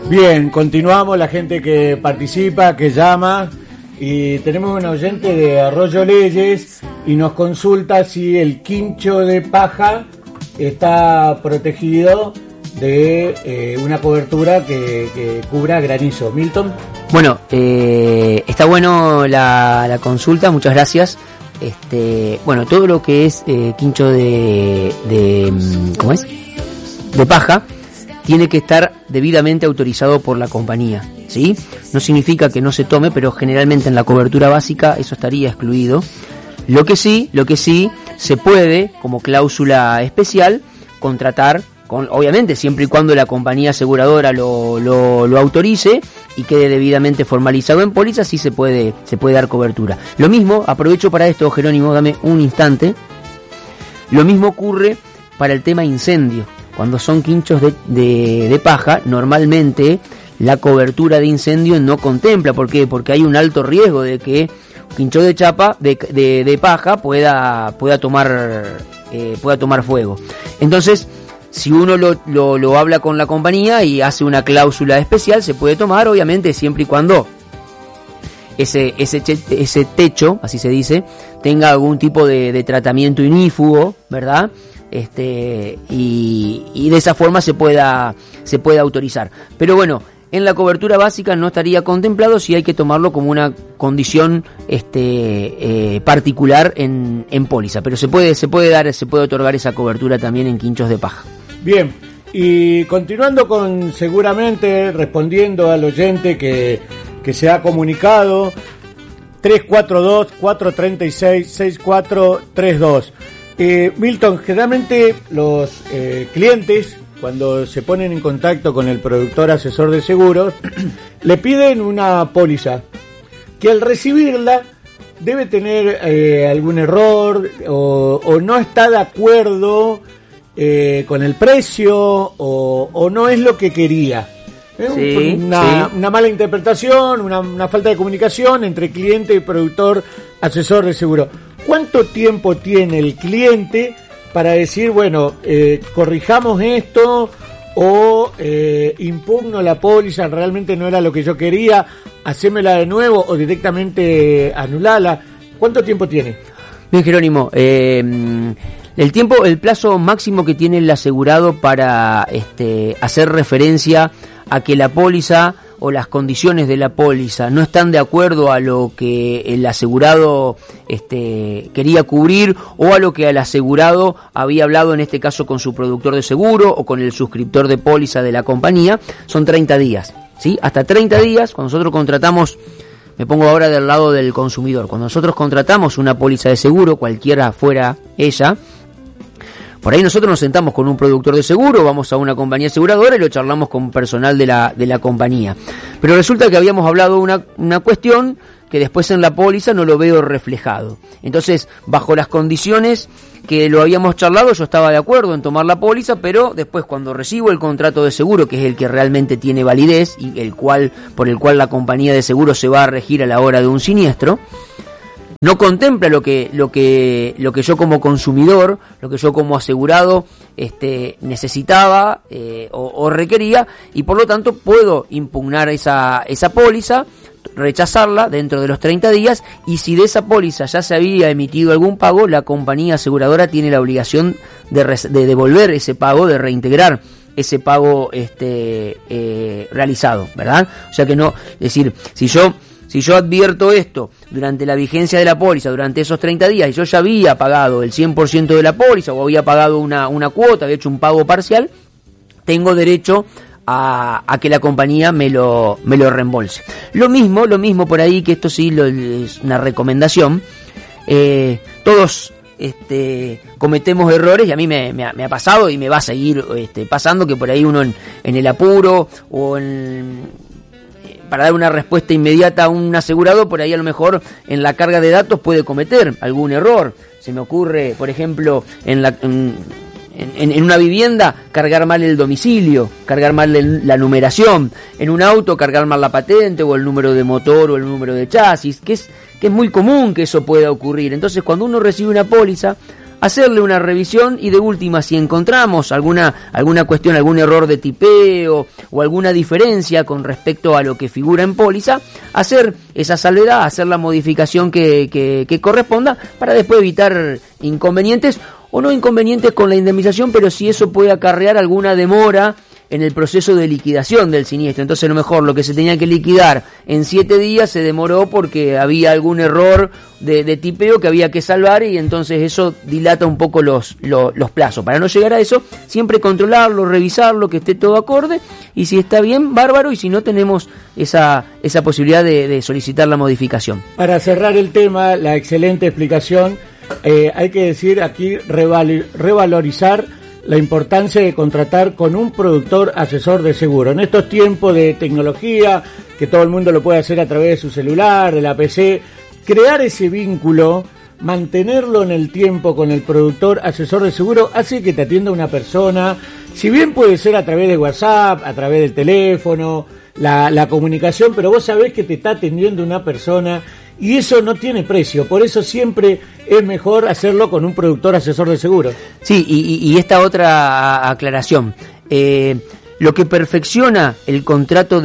Bien, continuamos, la gente que participa, que llama, y tenemos un oyente de Arroyo Leyes y nos consulta si el quincho de paja está protegido de una cobertura que cubra granizo. Milton. Bueno, está bueno la consulta, muchas gracias. Bueno, todo lo que es quincho ¿cómo es? De paja tiene que estar debidamente autorizado por la compañía, ¿sí? No significa que no se tome, pero generalmente en la cobertura básica eso estaría excluido. Lo que sí se puede, como cláusula especial, contratar obviamente siempre y cuando la compañía aseguradora lo autorice y quede debidamente formalizado en póliza, sí se puede dar cobertura. Lo mismo, aprovecho para esto, Jerónimo, dame un instante. Lo mismo ocurre para el tema incendio. Cuando son quinchos de paja, normalmente la cobertura de incendio no contempla. ¿Por qué? Porque hay un alto riesgo de que un quincho de chapa, de paja, pueda tomar fuego. Entonces, si uno lo habla con la compañía y hace una cláusula especial, se puede tomar, obviamente, siempre y cuando ese techo, así se dice, tenga algún tipo de tratamiento inífugo, ¿verdad? Y de esa forma se pueda autorizar. Pero bueno, en la cobertura básica no estaría contemplado, si hay que tomarlo como una condición particular en póliza, pero se puede otorgar esa cobertura también en quinchos de paja. Bien, y continuando seguramente respondiendo al oyente que se ha comunicado, 342-436-6432. Milton, generalmente los clientes, cuando se ponen en contacto con el productor asesor de seguros, le piden una póliza que al recibirla debe tener algún error o no está de acuerdo con el precio o no es lo que quería. Una mala interpretación, una falta de comunicación entre cliente y productor asesor de seguro. ¿Cuánto tiempo tiene el cliente para decir, bueno, corrijamos esto o impugno la póliza, realmente no era lo que yo quería, hacémela de nuevo o directamente anulala? ¿Cuánto tiempo tiene? Bien, Jerónimo, el plazo máximo que tiene el asegurado para hacer referencia a que la póliza o las condiciones de la póliza no están de acuerdo a lo que el asegurado quería cubrir o a lo que el asegurado había hablado, en este caso con su productor de seguro o con el suscriptor de póliza de la compañía, son 30 días, ¿sí? Hasta 30 días, cuando nosotros contratamos, me pongo ahora del lado del consumidor, cuando nosotros contratamos una póliza de seguro, cualquiera fuera ella, por ahí nosotros nos sentamos con un productor de seguro, vamos a una compañía aseguradora y lo charlamos con personal de la compañía. Pero resulta que habíamos hablado una cuestión que después en la póliza no lo veo reflejado. Entonces, bajo las condiciones que lo habíamos charlado, yo estaba de acuerdo en tomar la póliza, pero después cuando recibo el contrato de seguro, que es el que realmente tiene validez y por el cual la compañía de seguro se va a regir a la hora de un siniestro, no contempla lo que yo como consumidor, lo que yo como asegurado necesitaba o requería, y por lo tanto puedo impugnar esa póliza, rechazarla dentro de los 30 días, y si de esa póliza ya se había emitido algún pago, la compañía aseguradora tiene la obligación de devolver ese pago, de reintegrar ese pago realizado, ¿verdad? O sea que no, es decir, si yo advierto esto durante la vigencia de la póliza, durante esos 30 días, y yo ya había pagado el 100% de la póliza, o había pagado una cuota, había hecho un pago parcial, tengo derecho a que la compañía me lo reembolse. Lo mismo por ahí, que esto sí es una recomendación, todos cometemos errores, y a mí me ha pasado y me va a seguir pasando, que por ahí uno en el apuro o para dar una respuesta inmediata a un asegurado, por ahí a lo mejor en la carga de datos puede cometer algún error. Se me ocurre, por ejemplo, en una vivienda cargar mal el domicilio, cargar mal la numeración, en un auto cargar mal la patente o el número de motor o el número de chasis, que es muy común que eso pueda ocurrir. Entonces, cuando uno recibe una póliza, hacerle una revisión y de última, si encontramos alguna cuestión, algún error de tipeo o alguna diferencia con respecto a lo que figura en póliza, hacer esa salvedad, hacer la modificación que corresponda para después evitar inconvenientes o no inconvenientes con la indemnización, pero si eso puede acarrear alguna demora en el proceso de liquidación del siniestro. Entonces, a lo mejor lo que se tenía que liquidar en 7 días se demoró porque había algún error de tipeo que había que salvar, y entonces eso dilata un poco los plazos. Para no llegar a eso, siempre controlarlo, revisarlo, que esté todo acorde, y si está bien, bárbaro, y si no, tenemos esa posibilidad de solicitar la modificación. Para cerrar el tema, la excelente explicación, hay que decir aquí, revalorizar la importancia de contratar con un productor asesor de seguro. En estos tiempos de tecnología, que todo el mundo lo puede hacer a través de su celular, de la PC, crear ese vínculo, mantenerlo en el tiempo con el productor asesor de seguro, hace que te atienda una persona, si bien puede ser a través de WhatsApp, a través del teléfono, la comunicación, pero vos sabés que te está atendiendo una persona, y eso no tiene precio. Por eso siempre es mejor hacerlo con un productor asesor de seguros. Sí, y esta otra aclaración. Lo que perfecciona el contrato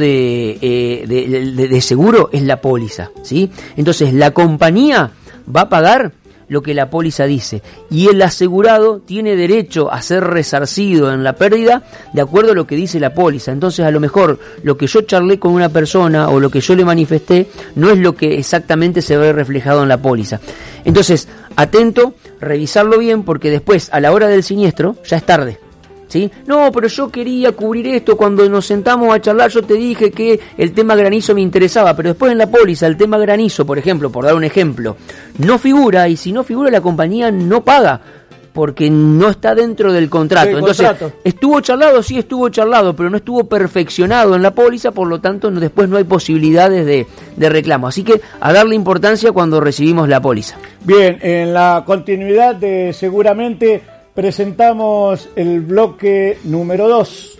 de seguro es la póliza, ¿sí? Entonces, la compañía va a pagar lo que la póliza dice, y el asegurado tiene derecho a ser resarcido en la pérdida de acuerdo a lo que dice la póliza. Entonces, a lo mejor lo que yo charlé con una persona o lo que yo le manifesté no es lo que exactamente se ve reflejado en la póliza. Entonces, atento, revisarlo bien, porque después, a la hora del siniestro, ya es tarde, ¿sí? No, pero yo quería cubrir esto, cuando nos sentamos a charlar yo te dije que el tema granizo me interesaba, pero después en la póliza el tema granizo, por ejemplo, por dar un ejemplo, no figura, y si no figura la compañía no paga, porque no está dentro del contrato. Entonces, ¿estuvo charlado? Sí, estuvo charlado, pero no estuvo perfeccionado en la póliza, por lo tanto después no hay posibilidades de reclamo. Así que a darle importancia cuando recibimos la póliza. Bien, en la continuidad de seguramente presentamos el bloque número 2.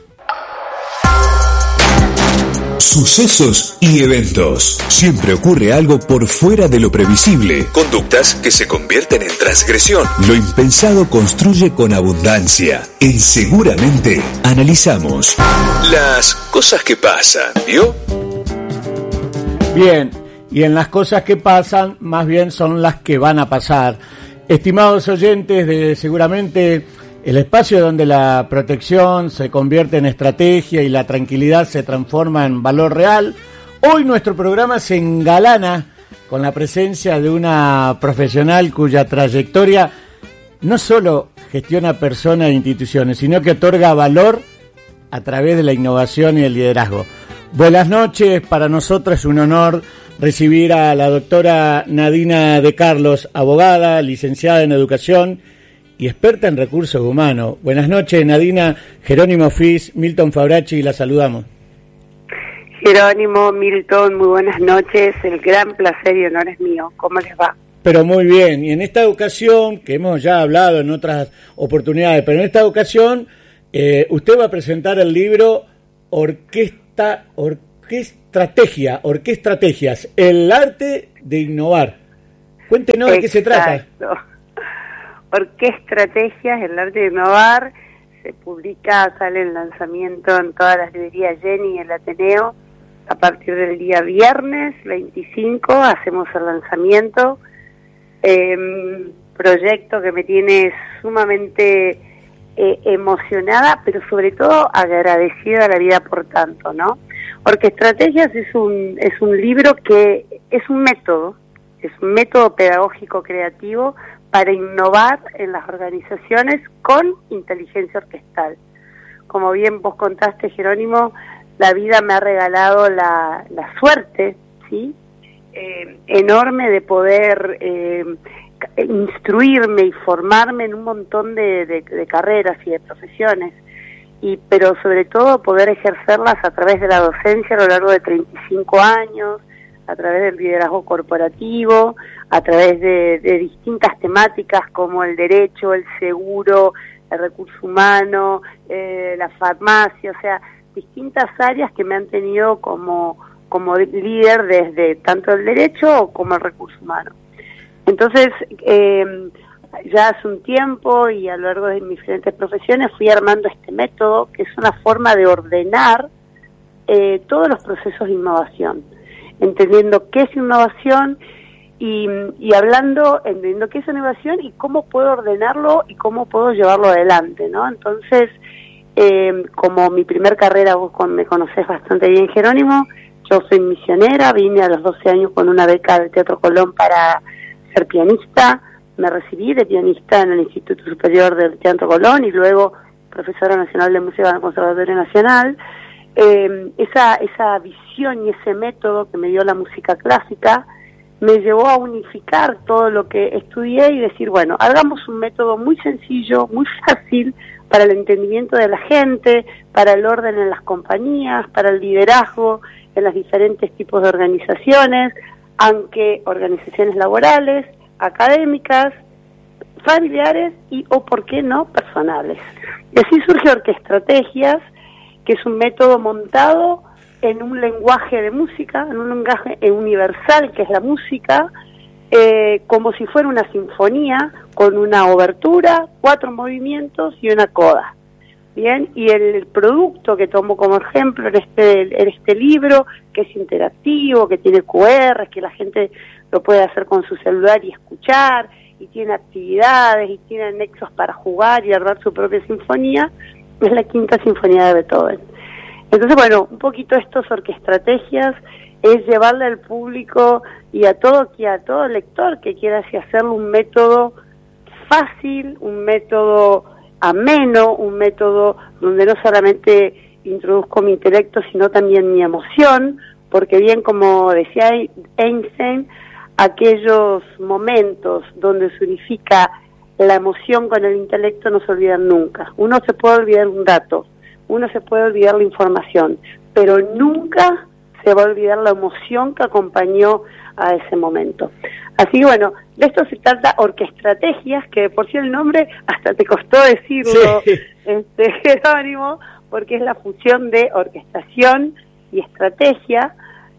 Sucesos y eventos. Siempre ocurre algo por fuera de lo previsible. Conductas que se convierten en transgresión. Lo impensado construye con abundancia. En Seguramente analizamos las cosas que pasan, ¿vio? Bien, y en las cosas que pasan, más bien son las que van a pasar. Estimados oyentes de Seguramente, el espacio donde la protección se convierte en estrategia y la tranquilidad se transforma en valor real, hoy nuestro programa se engalana con la presencia de una profesional cuya trayectoria no solo gestiona personas e instituciones, sino que otorga valor a través de la innovación y el liderazgo. Buenas noches, para nosotros es un honor recibir a la doctora Nadina de Carlos, abogada, licenciada en educación y experta en recursos humanos. Buenas noches, Nadina. Jerónimo Fis, Milton Fabracci, la saludamos. Jerónimo, Milton, muy buenas noches. El gran placer y honor es mío. ¿Cómo les va? Pero muy bien. Y en esta ocasión, que hemos ya hablado en otras oportunidades, pero en esta ocasión usted va a presentar el libro Orquestrategias, el arte de innovar. Cuéntenos de qué se trata. Orquestrategias, el arte de innovar, se publica, sale en lanzamiento en todas las librerías Jenny y el Ateneo. A partir del día viernes 25 hacemos el lanzamiento. Proyecto que me tiene sumamente emocionada, pero sobre todo agradecida a la vida por tanto, ¿no? Orquestrategias es un libro que es un método pedagógico creativo para innovar en las organizaciones con inteligencia orquestal. Como bien vos contaste, Jerónimo, la vida me ha regalado la suerte, ¿sí? Enorme de poder instruirme y formarme en un montón de carreras y de profesiones, pero sobre todo poder ejercerlas a través de la docencia a lo largo de 35 años, a través del liderazgo corporativo, a través de distintas temáticas como el derecho, el seguro, el recurso humano, la farmacia, o sea, distintas áreas que me han tenido como líder desde tanto el derecho como el recurso humano. Entonces, ya hace un tiempo y a lo largo de mis diferentes profesiones fui armando este método, que es una forma de ordenar todos los procesos de innovación, entendiendo qué es innovación y entendiendo qué es innovación y cómo puedo ordenarlo y cómo puedo llevarlo adelante, ¿no? Entonces, como mi primer carrera, vos me conocés bastante bien, Jerónimo, yo soy misionera, vine a los 12 años con una beca del Teatro Colón para ser pianista, me recibí de pianista en el Instituto Superior del Teatro Colón y luego profesora nacional de música en el Conservatorio Nacional. Esa visión y ese método que me dio la música clásica me llevó a unificar todo lo que estudié y decir, bueno, hagamos un método muy sencillo, muy fácil para el entendimiento de la gente, para el orden en las compañías, para el liderazgo en los diferentes tipos de organizaciones, aunque organizaciones laborales, académicas, familiares y, o por qué no, personales. Y así surge Orquestrategias, que es un método montado en un lenguaje de música, en un lenguaje universal que es la música, como si fuera una sinfonía, con una obertura, 4 movimientos y una coda. Bien, y el producto que tomo como ejemplo en este libro, que es interactivo, que tiene QR, que la gente lo puede hacer con su celular y escuchar, y tiene actividades, y tiene anexos para jugar y armar su propia sinfonía, es la Quinta Sinfonía de Beethoven. Entonces, bueno, un poquito estos Orquestrategias es llevarle al público y a todo lector que quiera así hacerlo un método fácil, un método ameno, un método donde no solamente introduzco mi intelecto, sino también mi emoción, porque bien como decía Einstein, aquellos momentos donde se unifica la emoción con el intelecto no se olvidan nunca. Uno se puede olvidar un dato, uno se puede olvidar la información, pero nunca se va a olvidar la emoción que acompañó a ese momento. Así que bueno, de esto se trata Orquestrategias, que por si el nombre hasta te costó decirlo, sí. Jerónimo, porque es la fusión de orquestación y estrategia,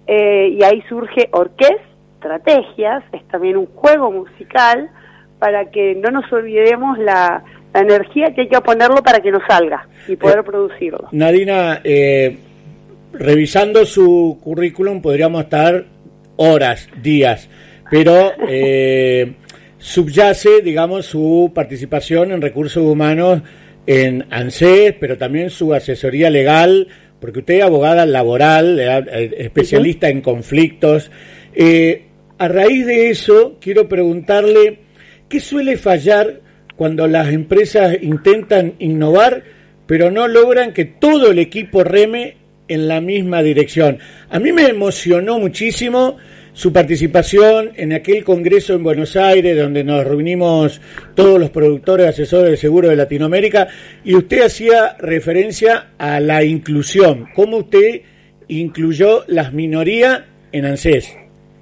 y ahí surge Orquestrategias, es también un juego musical para que no nos olvidemos la energía que hay que ponerlo para que nos salga y poder producirlo. Nadina, revisando su currículum podríamos estar horas, días, pero subyace, digamos, su participación en recursos humanos en ANSES, pero también su asesoría legal, porque usted es abogada laboral, especialista en conflictos. A raíz de eso, quiero preguntarle, ¿qué suele fallar cuando las empresas intentan innovar, pero no logran que todo el equipo reme en la misma dirección? A mí me emocionó muchísimo su participación en aquel congreso en Buenos Aires, donde nos reunimos todos los productores asesores de seguro de Latinoamérica, y usted hacía referencia a la inclusión. ¿Cómo usted incluyó las minorías en ANSES?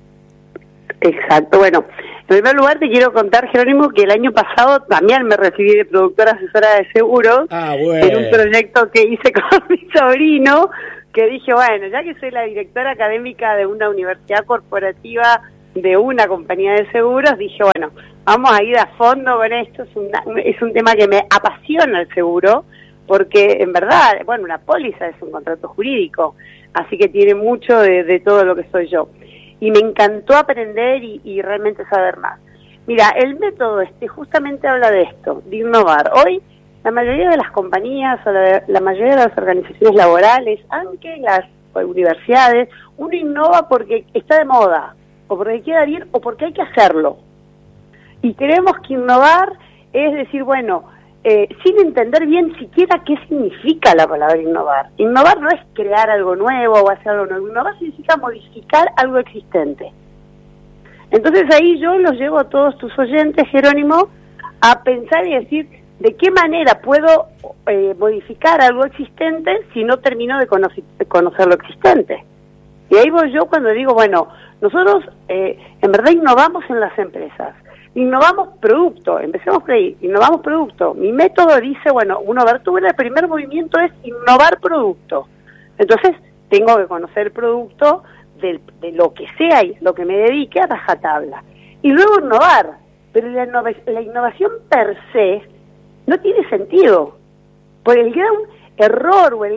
Exacto, bueno, en primer lugar te quiero contar, Jerónimo, que el año pasado también me recibí de productora asesora de seguros en un proyecto que hice con mi sobrino, que dije, bueno, ya que soy la directora académica de una universidad corporativa de una compañía de seguros, dije, bueno, vamos a ir a fondo con esto, es un tema que me apasiona el seguro, porque en verdad, bueno, una póliza es un contrato jurídico, así que tiene mucho de todo lo que soy yo. Y me encantó aprender y realmente saber más. Mira, el método justamente habla de esto, de innovar. Hoy, la mayoría de las compañías o la mayoría de las organizaciones laborales, aunque las universidades, uno innova porque está de moda, o porque queda bien, o porque hay que hacerlo. Y creemos que innovar es decir, bueno, sin entender bien siquiera qué significa la palabra innovar. Innovar no es crear algo nuevo o hacer algo nuevo. Innovar significa modificar algo existente. Entonces ahí yo los llevo a todos tus oyentes, Jerónimo, a pensar y decir de qué manera puedo modificar algo existente si no termino de conocer lo existente. Y ahí voy yo cuando digo, bueno, nosotros en verdad innovamos en las empresas. Innovamos producto, empecemos por ahí, innovamos producto. Mi método dice, bueno, una abertura, el primer movimiento es innovar producto. Entonces, tengo que conocer el producto de lo que sea y lo que me dedique a rajatabla. Y luego innovar, pero la innovación per se no tiene sentido. Por el gran error o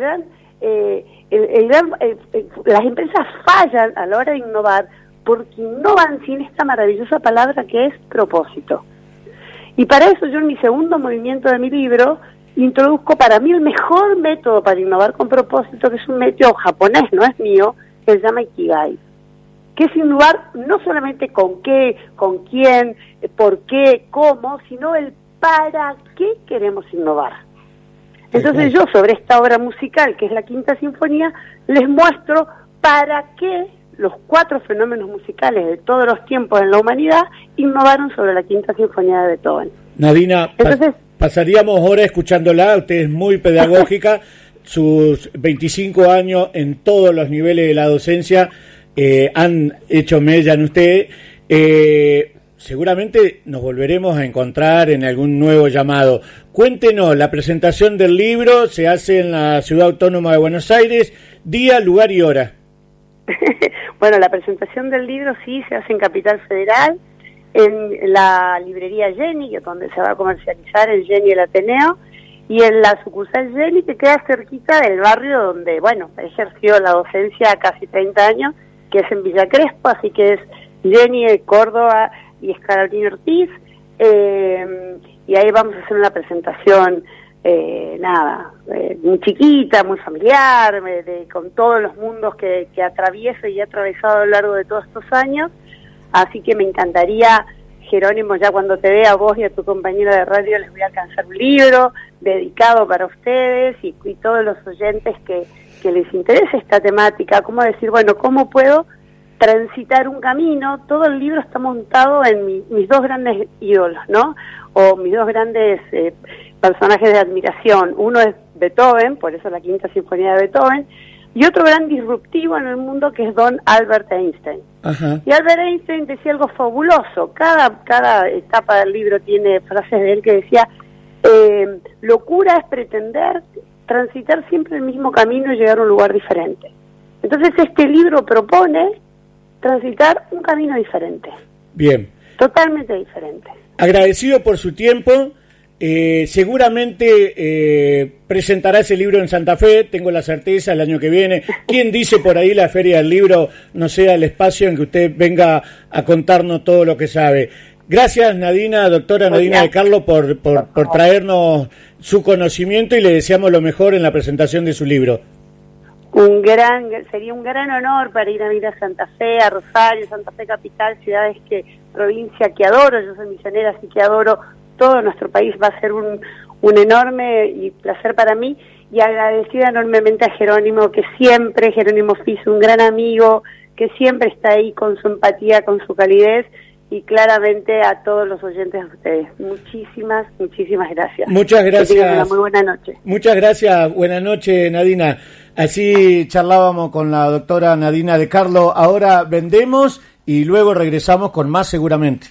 las empresas fallan a la hora de innovar porque innovan sin esta maravillosa palabra que es propósito. Y para eso yo en mi segundo movimiento de mi libro introduzco para mí el mejor método para innovar con propósito, que es un método japonés, no es mío, que se llama Ikigai, que es innovar no solamente con qué, con quién, por qué, cómo, sino el para qué queremos innovar. Entonces yo sobre esta obra musical, que es la Quinta Sinfonía, les muestro para qué los 4 fenómenos musicales de todos los tiempos en la humanidad innovaron sobre la Quinta Sinfonía de Beethoven. Nadina, entonces pasaríamos horas escuchándola, usted es muy pedagógica, sus 25 años en todos los niveles de la docencia han hecho mella en usted. Seguramente nos volveremos a encontrar en algún nuevo llamado. Cuéntenos, la presentación del libro se hace en la Ciudad Autónoma de Buenos Aires, día, lugar y hora. Bueno, la presentación del libro sí se hace en Capital Federal, en la librería Jenny, que es donde se va a comercializar el Jenny el Ateneo, y en la sucursal Jenny, que queda cerquita del barrio donde, bueno, ejerció la docencia casi 30 años, que es en Villa Crespo, así que es Jenny de Córdoba y Escalabrini Ortiz, y ahí vamos a hacer una presentación muy chiquita, muy familiar, con todos los mundos que atravieso y he atravesado a lo largo de todos estos años. Así que me encantaría, Jerónimo, ya cuando te vea a vos y a tu compañera de radio, les voy a alcanzar un libro dedicado para ustedes y todos los oyentes que les interese esta temática. Cómo decir, bueno, ¿cómo puedo transitar un camino? Todo el libro está montado en mis 2 grandes ídolos, ¿no? O mis 2 grandes personajes de admiración. Uno es Beethoven, por eso la Quinta Sinfonía de Beethoven, y otro gran disruptivo en el mundo que es don Albert Einstein. Ajá. Y Albert Einstein decía algo fabuloso. Cada etapa del libro tiene frases de él que decía, locura es pretender transitar siempre el mismo camino y llegar a un lugar diferente. Entonces este libro propone transitar un camino diferente. Bien. Totalmente diferente. Agradecido por su tiempo. Seguramente presentará ese libro en Santa Fe, tengo la certeza, el año que viene. ¿Quién dice por ahí la Feria del Libro no sea el espacio en que usted venga a contarnos todo lo que sabe? Gracias, Nadina, doctora Nadina de Carlo, por traernos su conocimiento, y le deseamos lo mejor en la presentación de su libro. Sería un gran honor para ir a mirar a Santa Fe, a Rosario, Santa Fe capital, provincia que adoro. Yo soy misionera, así que adoro todo nuestro país. Va a ser un enorme y placer para mí, y agradecida enormemente a Jerónimo, que siempre, Jerónimo Fis, un gran amigo, que siempre está ahí con su empatía, con su calidez, y claramente a todos los oyentes de ustedes. Muchísimas gracias. Muchas gracias. Que tengan una muy buena noche. Muchas gracias. Buenas noches, Nadina. Así charlábamos con la doctora Nadina de Carlo. Ahora vendemos y luego regresamos con más seguramente.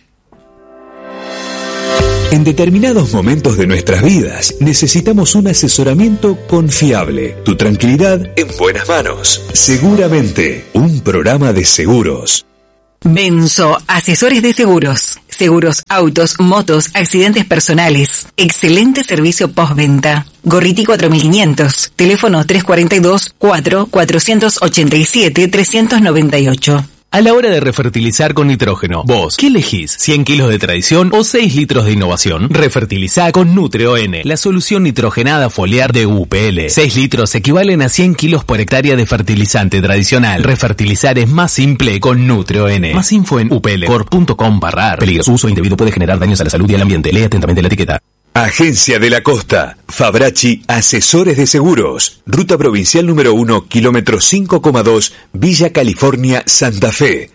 En determinados momentos de nuestras vidas necesitamos un asesoramiento confiable. Tu tranquilidad en buenas manos. Seguramente, un programa de seguros. Benzo, asesores de seguros. Seguros, autos, motos, accidentes personales. Excelente servicio postventa. Gorriti 4500. Teléfono 342-487-398. A la hora de refertilizar con nitrógeno, vos, ¿qué elegís? ¿100 kilos de tradición o 6 litros de innovación? Refertilizá con Nutre-ON, la solución nitrogenada foliar de UPL. 6 litros equivalen a 100 kilos por hectárea de fertilizante tradicional. Refertilizar es más simple con Nutre-ON. Más info en uplcorp.com/ar. Peligro. Su uso indebido puede generar daños a la salud y al ambiente. Lee atentamente la etiqueta. Agencia de la Costa, Fabracci Asesores de Seguros, Ruta Provincial número 1, kilómetro 5,2, Villa California, Santa Fe,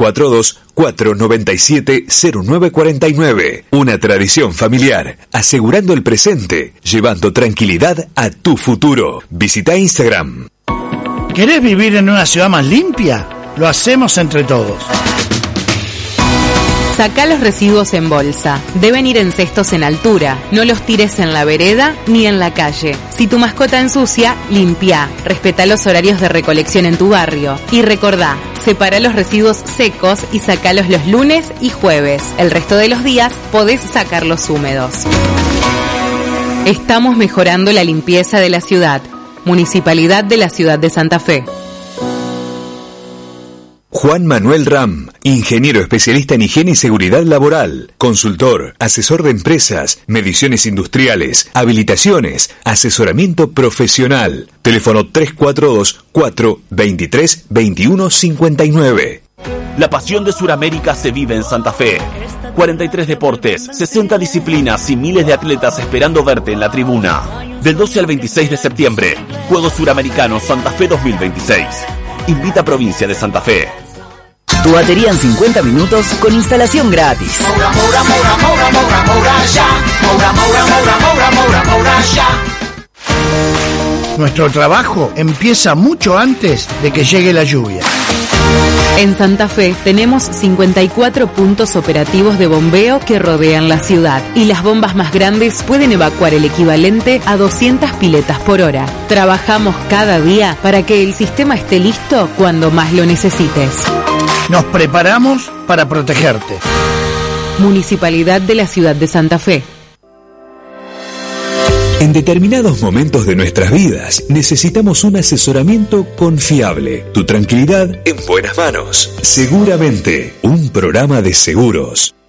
342-497-0949. Una tradición familiar, asegurando el presente, llevando tranquilidad a tu futuro. Visita Instagram. ¿Querés vivir en una ciudad más limpia? Lo hacemos entre todos. Sacá los residuos en bolsa. Deben ir en cestos en altura. No los tires en la vereda ni en la calle. Si tu mascota ensucia, limpia. Respetá los horarios de recolección en tu barrio. Y recordá, Separa los residuos secos y sacalos los lunes y jueves. El resto de los días podés sacarlos húmedos. Estamos mejorando la limpieza de la ciudad. Municipalidad de la Ciudad de Santa Fe. Juan Manuel Ram, ingeniero especialista en higiene y seguridad laboral, consultor, asesor de empresas, mediciones industriales, habilitaciones, asesoramiento profesional. Teléfono 342-423-2159. La pasión de Sudamérica se vive en Santa Fe. 43 deportes, 60 disciplinas y miles de atletas esperando verte en la tribuna. Del 12 al 26 de septiembre, Juegos Suramericanos Santa Fe 2026. Invita a Provincia de Santa Fe. Tu batería en 50 minutos con instalación gratis. Nuestro trabajo empieza mucho antes de que llegue la lluvia. En Santa Fe tenemos 54 puntos operativos de bombeo que rodean la ciudad y las bombas más grandes pueden evacuar el equivalente a 200 piletas por hora. Trabajamos cada día para que el sistema esté listo cuando más lo necesites. Nos preparamos para protegerte. Municipalidad de la Ciudad de Santa Fe. En determinados momentos de nuestras vidas necesitamos un asesoramiento confiable. Tu tranquilidad en buenas manos. Seguramente, un programa de seguros.